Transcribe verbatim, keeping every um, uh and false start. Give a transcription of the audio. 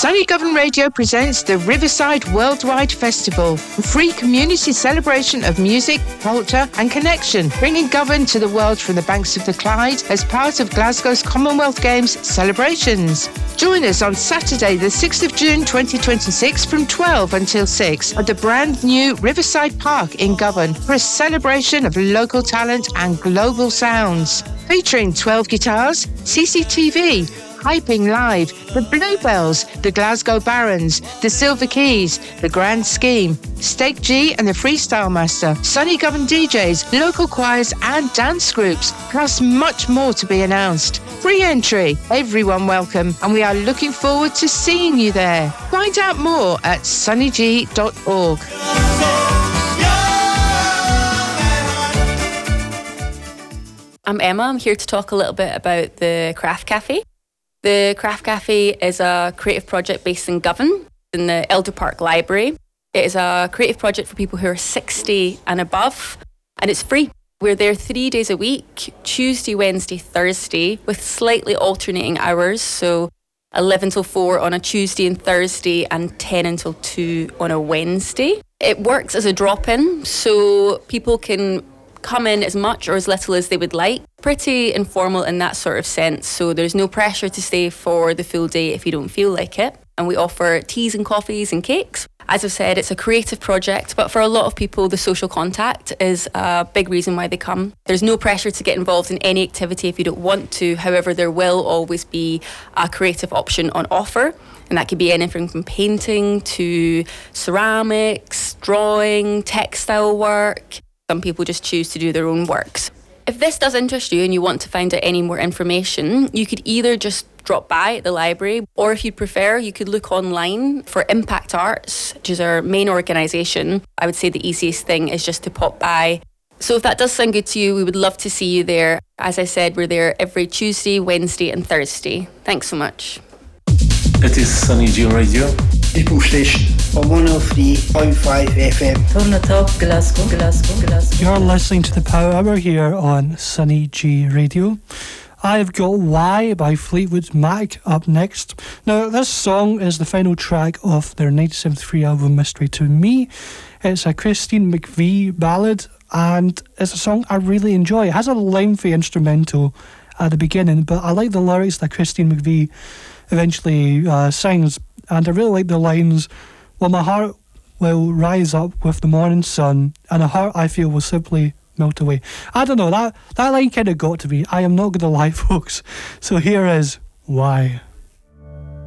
Sunny Govan Radio presents the Riverside Worldwide Festival, a free community celebration of music, culture and connection, bringing Govan to the world from the banks of the Clyde as part of Glasgow's Commonwealth Games celebrations. Join us on Saturday the sixth of June twenty twenty-six from twelve until six at the brand new Riverside Park in Govan for a celebration of local talent and global sounds. Featuring twelve guitars, C C T V, Hyping Live, the Bluebells, the Glasgow Barons, the Silver Keys, the Grand Scheme, Steak G and the Freestyle Master, Sunny Govan D Js, local choirs and dance groups, plus much more to be announced. Free entry, everyone welcome, and we are looking forward to seeing you there. Find out more at sunny g dot org. I'm Emma. I'm here to talk a little bit about the Craft Cafe. The Craft Cafe is a creative project based in Govan, in the Elder Park Library. It is a creative project for people who are sixty and above, and it's free. We're there three days a week, Tuesday, Wednesday, Thursday, with slightly alternating hours, so eleven till four on a Tuesday and Thursday, and ten until two on a Wednesday. It works as a drop-in, so people can come in as much or as little as they would like. Pretty informal in that sort of sense, so there's no pressure to stay for the full day if you don't feel like it. And we offer teas and coffees and cakes. As I've said, it's a creative project, but for a lot of people, the social contact is a big reason why they come. There's no pressure to get involved in any activity if you don't want to. However, there will always be a creative option on offer. And that could be anything from painting to ceramics, drawing, textile work. Some people just choose to do their own works. If this does interest you and you want to find out any more information, you could either just drop by at the library, or if you'd prefer, you could look online for Impact Arts, which is our main organisation. I would say the easiest thing is just to pop by. So if that does sound good to you, we would love to see you there. As I said, we're there every Tuesday, Wednesday and Thursday. Thanks so much. It is Sunny G Radio. People Station on one oh three point five F M. Turn it up, Glasgow, Glasgow, Glasgow. You're listening to the Power Hour here on Sunny G Radio. I've got Why by Fleetwood Mac up next. Now, this song is the final track of their nineteen seventy-three album Mystery to Me. It's a Christine McVie ballad, and it's a song I really enjoy. It has a lengthy instrumental at the beginning, but I like the lyrics that Christine McVie eventually uh, sings, and I really like the lines, well, my heart will rise up with the morning sun, and a heart I feel will simply melt away. I don't know, that, that line kind of got to me. I am not going to lie, folks. So here is Why.